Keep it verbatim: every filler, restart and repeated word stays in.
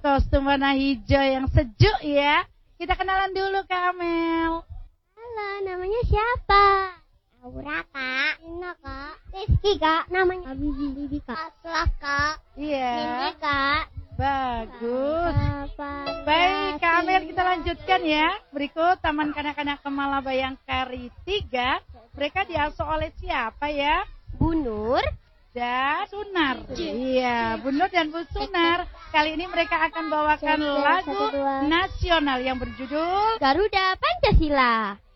kostum warna hijau yang sejuk ya. Kita kenalan dulu Kak Amel. Halo, namanya siapa? Aura kak. Ina kak. Rizky kak. Namanya Bibi. Bibi kak. Aslah kak. Iya. Ini kak. Bagus. Bapak, Baik Kak Amel, kita lanjutkan ya. Berikut Taman Kanak-Kanak Kemala Bayangkari tiga. Mereka diasuh oleh siapa ya? Bu Nur Dan Sunar. Iya, Bu Nur dan Bu Sunar. Kali ini mereka akan bawakan lagu nasional yang berjudul Garuda Pancasila.